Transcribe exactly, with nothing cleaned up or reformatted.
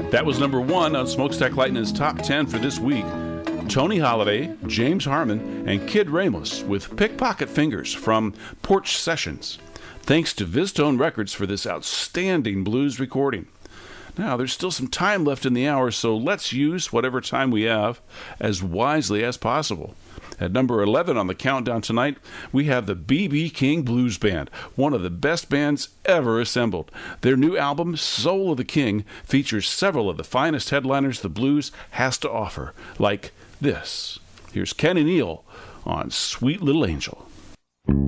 That was number one on Smokestack Lightning's top ten for this week. Tony Holiday, James Harmon, and Kid Ramos with Pickpocket Fingers from Porch Sessions. Thanks to VizTone Records for this outstanding blues recording. Now, there's still some time left in the hour, so let's use whatever time we have as wisely as possible. At number eleven on the countdown tonight, we have the B B King Blues Band, one of the best bands ever assembled. Their new album, Soul of the King, features several of the finest headliners the blues has to offer, like this. Here's Kenny Neal on Sweet Little Angel.